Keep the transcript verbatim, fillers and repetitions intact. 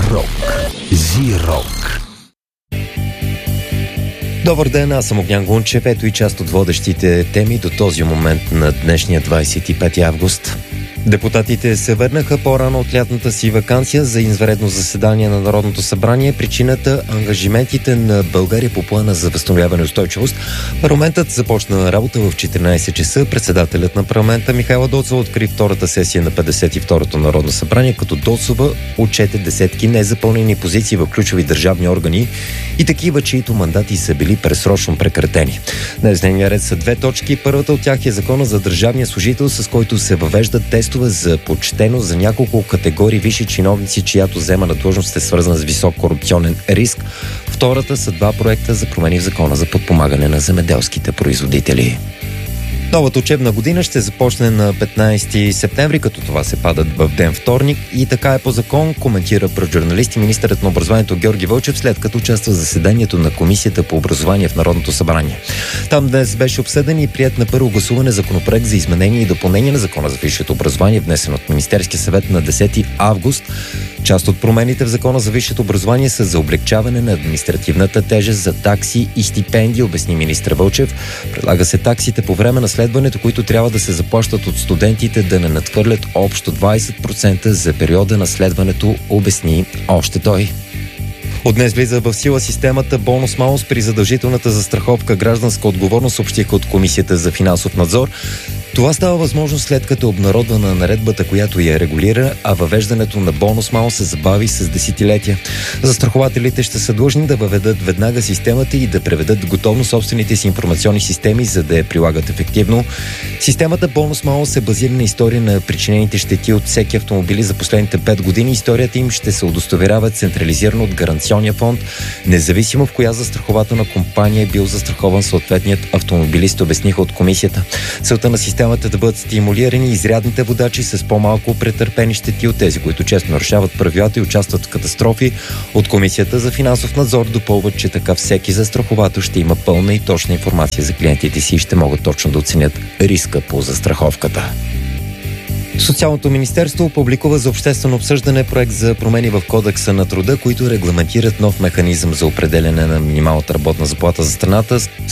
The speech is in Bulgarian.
Рок. Зи-рок. Добър ден, аз съм Огнян Гунчев. Ето и част от водещите теми до този момент на днешния двадесет и пети август. Депутатите се върнаха по-рано от лятната си ваканция за извънредно заседание на Народното събрание. Причината – ангажиментите на България по плана за възстановяване и устойчивост. Парламентът започна работа в четиринадесет часа. Председателят на парламента Михайла Доцова откри втората сесия на петдесет и второто Народно събрание, като Доцова отчете десетки незапълнени позиции в ключови държавни органи и такива, чието мандати са били предсрочно прекратени. Днес дневния ред са две точки. Първата от тях е закона за държавния служител, с който се въвеждат тестове за почтеност за няколко категории висши чиновници, чиято взема на длъжност е свързана с висок корупционен риск. Втората са два проекта за промени в закона за подпомагане на земеделските производители. Новата учебна година ще започне на петнадесети септември, като това се пада в ден вторник, и така е по закон, коментира пред журналисти министърът на образованието Георги Вълчев, след като участва в заседанието на Комисията по образование в Народното събрание. Там днес беше обсъден и приет на първо гласуване законопроект за изменение и допълнение на закона за висшето образование, внесен от Министерския съвет на десети август. Част от промените в закона за висшето образование са за облекчаване на административната тежест за такси и стипендии, обясни министър Вълчев. Предлага се таксите по време на следването, които трябва да се заплащат от студентите, да не надхвърлят общо двадесет процента за периода на следването, обясни още той. От днес влиза в сила системата бонус-малус при задължителната застраховка гражданска отговорност, съобщиха от Комисията за финансов надзор. Това става възможно след като е обнародвана наредбата, която я регулира, а въвеждането на бонус-малус се забави с десетилетия. Застрахователите ще са длъжни да въведат веднага системата и да преведат готовно собствените си информационни системи, за да я прилагат ефективно. Системата бонус-малус е базирана на история на причинените щети от всеки автомобили за последните пет години. Историята им ще се удостоверява централизирано от гаранционния фонд, независимо в коя застрахователна компания е бил застрахован съответният автомобилист, обясниха от комисията. Целта на системата е да бъдат стимулирани изрядните водачи с по-малко претърпени щети от тези, които често нарушават правилата и участват в катастрофи. От Комисията за финансов надзор допълват, че така всеки застраховател ще има пълна и точна информация за клиентите си и ще могат точно да оценят риска по застраховката. Социалното министерство публикува за обществено обсъждане проект за промени в Кодекса на труда, които регламентират нов механизъм за определяне на минималната работна заплата за страната.